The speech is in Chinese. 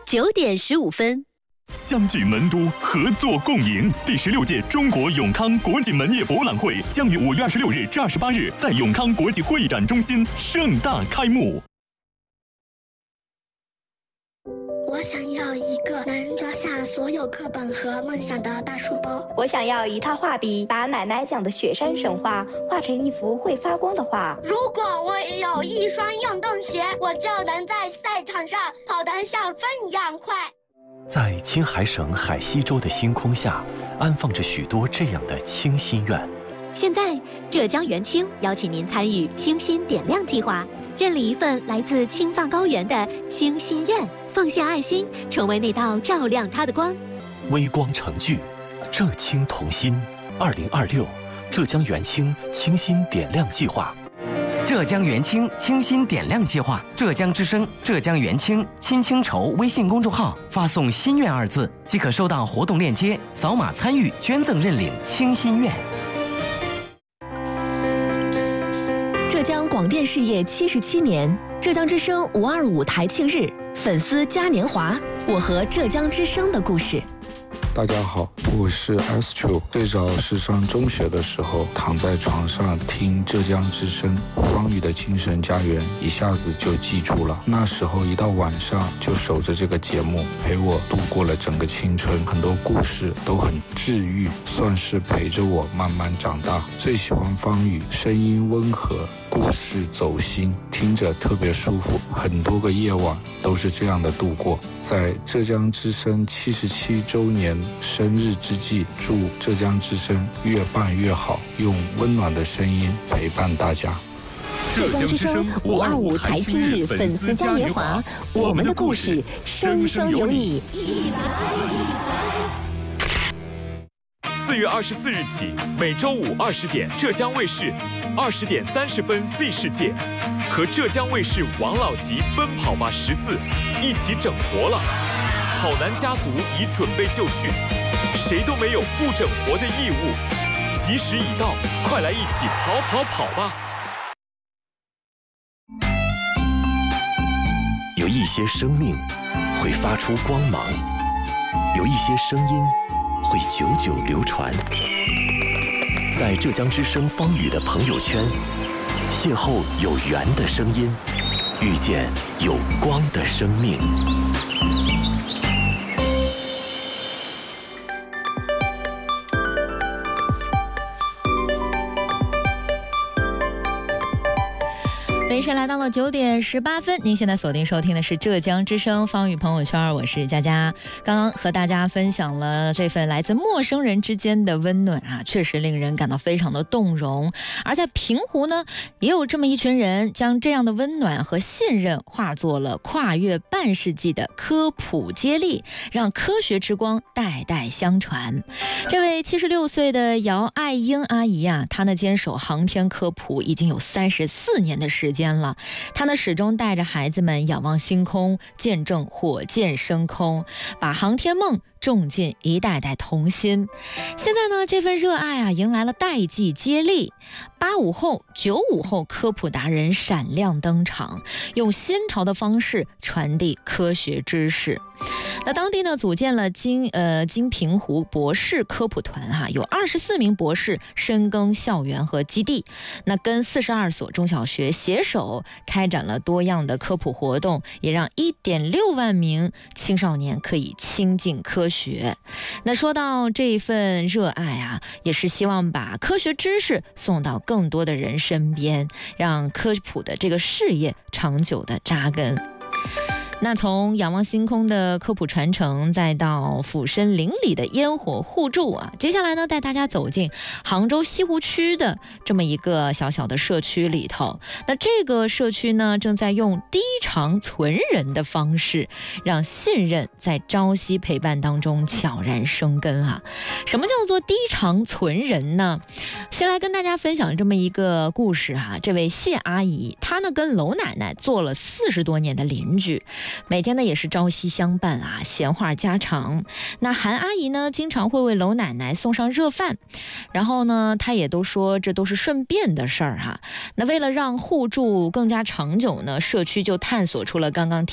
9点15分。 相聚门都，合作共赢。第16届中国永康国际门业博览会将于5月26日至28日在永康国际会议展中心盛大开幕。 我想要一个能装下所有课本和梦想的大书包。 我想要一套画笔，把奶奶讲的雪山神话画成一幅会发光的画。 如果我有一双运动鞋，我就能在赛场上跑得像风一样快。 在青海省海西州的星空下，安放着许多这样的清心愿。 现在，浙江元清邀请您参与清心点亮计划，认领一份来自青藏高原的清心愿，奉献爱心，成为那道照亮它的光。 微光成炬，浙青同心。2026浙江元清清心点亮计划。 浙江元清清心点亮计划，浙江之声、浙江元清亲清筹微信公众号发送“心愿”2字，即可收到活动链接，扫码参与捐赠认领清心愿。 浙江广电事业77年，浙江之声525台庆日，粉丝嘉年华，我和浙江之声的故事。 大家好，我是 Astro。最早是上中学的时候，躺在床上听浙江之声方宇的精神家园，一下子就记住了。那时候一到晚上就守着这个节目，陪我度过了整个青春，很多故事都很治愈，算是陪着我慢慢长大。最喜欢方宇，声音温和，故事走心，听着特别舒服，很多个夜晚都是这样的度过。在浙江之声77周年生日之际，祝浙江之声越办越好，用温暖的声音陪伴大家。 浙江之声525台庆日粉丝嘉年华，我们的故事生生有你，一起来 ！4月24日起，每周五20点，浙江卫视20点30分 Z 世界和浙江卫视王老吉奔跑吧14一起整活了。跑男家族已准备就绪，谁都没有不整活的义务。吉时已到，快来一起跑吧！ 有一些生命会发出光芒，有一些声音会久久流传。在浙江之声方宇的朋友圈，邂逅有缘的声音，遇见有光的生命。 北时来到了9点18分，您现在锁定收听的是浙江之声方宇朋友圈，我是佳佳。刚刚和大家分享了这份来自陌生人之间的温暖啊，确实令人感到非常的动容。而在平湖呢，也有这么一群人，将这样的温暖和信任化作了跨越半世纪的科普接力，让科学之光代代相传。这位76岁的姚爱英阿姨啊，她呢坚守航天科普已经有34年的时间了，他呢始终带着孩子们仰望星空，见证火箭升空，把航天梦种进一代代童心。现在呢，这份热爱啊，迎来了代际接力，85后、95后科普达人闪亮登场，用新潮的方式传递科学知识。那当地呢，组建了金平湖博士科普团哈，有24名博士深耕校园和基地，那跟42所中小学携手开展了多样的科普活动，也让1.6万名青少年可以亲近科学。那说到这份热爱啊，也是希望把科学知识送到更多的人身边，让科普的这个事业长久的扎根。那从仰望星空的科普传承，再到俯身邻里的烟火互助啊，接下来呢，带大家走进杭州西湖区的这么一个小小的社区里头。那这个社区呢，正在用低偿存人的方式，让信任在朝夕陪伴当中悄然生根啊。什么叫做低偿存人呢？先来跟大家分享这么一个故事啊。这位谢阿姨，她呢跟娄奶奶做了40多年的邻居，每天呢也是朝夕相伴啊，闲话家常。那韩阿姨呢，经常会为娄奶奶送上热饭，然后呢，她也都说这都是顺便的事儿哈。那为了让互助更加长久呢，社区就探索出了刚刚